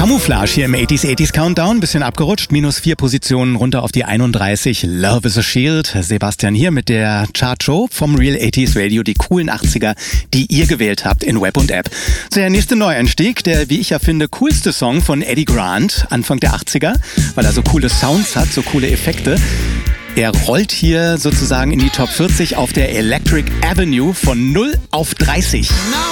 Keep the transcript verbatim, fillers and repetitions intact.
Camouflage hier im achtziger achtziger Countdown, bisschen abgerutscht, minus vier Positionen runter auf die einunddreißig. Love is a Shield, Sebastian hier mit der Chart-Show vom Real achtziger Radio, die coolen achtziger, die ihr gewählt habt in Web und App. So, der nächste Neueinstieg, der, wie ich ja finde, coolste Song von Eddie Grant, Anfang der achtziger, weil er so coole Sounds hat, so coole Effekte. Er rollt hier sozusagen in die Top vierzig auf der Electric Avenue von null auf dreißig.